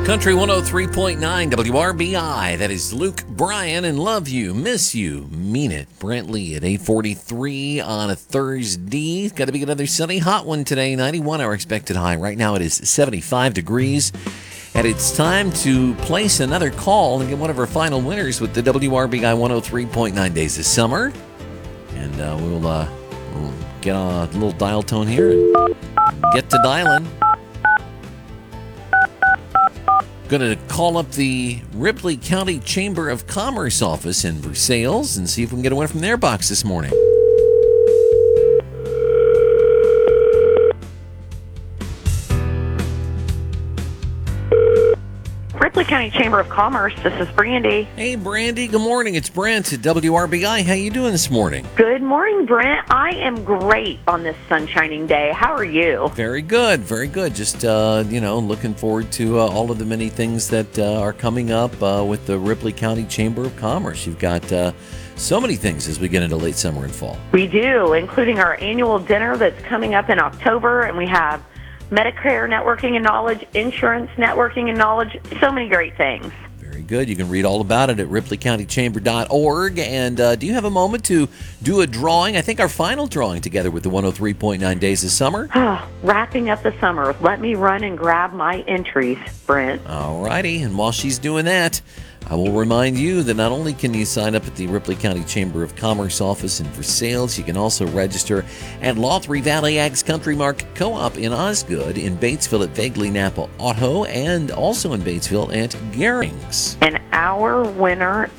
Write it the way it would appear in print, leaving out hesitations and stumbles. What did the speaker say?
Country 103.9 WRBI. That is Luke Bryan and Love You, Miss You, Mean It. Brent Lee at 8:43 on a Thursday. Got to be another sunny, hot one today. 91 our expected high. Right now it is 75 degrees. And it's time to place another call and get one of our final winners with the WRBI 103.9 Days of Summer. And we'll get a little dial tone here and get to dialing. Going to call up the Ripley County Chamber of Commerce office in Versailles and see if we can get a win from their box this morning. Ripley County Chamber of Commerce, this is Brandy. Hey, Brandy. Good morning. It's Brent at WRBI. How you doing this morning? Good morning, Brent. I am great on this sunshining day. How are you? Very good. Very good. Just, looking forward to all of the many things that are coming up with the Ripley County Chamber of Commerce. You've got so many things as we get into late summer and fall. We do, including our annual dinner that's coming up in October, and we have Medicare networking and knowledge, insurance networking and knowledge, so many great things. Very good. You can read all about it at ripleycountychamber.org. And do you have a moment to do a drawing? I think our final drawing together with the 103.9 Days of Summer. Wrapping up the summer. Let me run and grab my entries, Brent. All righty. And while she's doing that, I will remind you that not only can you sign up at the Ripley County Chamber of Commerce office in Versailles, you can also register at Lothry Valley Ag's Country Market Co-op in Osgood, in Batesville at Vaguely Napa Auto, and also in Batesville at Gehrings. And our winner